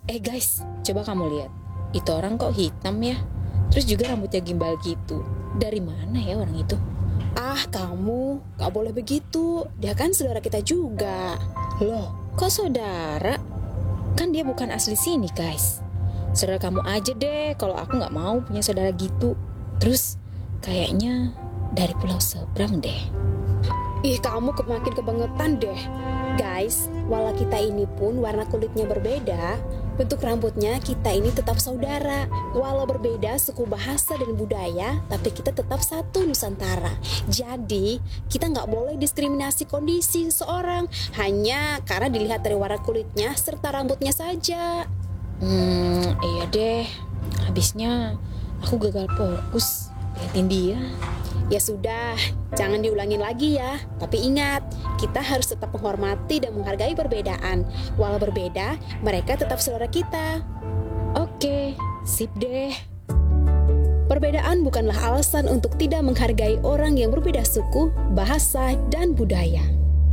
Guys, coba kamu lihat. Itu orang kok hitam ya? Terus juga rambutnya gimbal gitu. Dari mana ya orang itu? Ah, kamu gak boleh begitu. Dia kan saudara kita juga. Loh, kok saudara? Kan dia bukan asli sini, guys. Saudara kamu aja deh, kalau aku gak mau punya saudara gitu. Terus, kayaknya dari pulau seberang deh. Ih, kamu makin kebangetan deh. Guys, walau kita ini pun warna kulitnya berbeda, bentuk rambutnya kita ini tetap saudara. Walau berbeda suku, bahasa, dan budaya, tapi kita tetap satu Nusantara. Jadi, kita nggak boleh diskriminasi kondisi seseorang hanya karena dilihat dari warna kulitnya serta rambutnya saja. Iya deh. Habisnya aku gagal fokus liatin dia. Ya sudah, jangan diulangin lagi ya. Tapi ingat, kita harus tetap menghormati dan menghargai perbedaan. Walau berbeda, mereka tetap saudara kita. Oke, sip deh. Perbedaan bukanlah alasan untuk tidak menghargai orang yang berbeda suku, bahasa, dan budaya.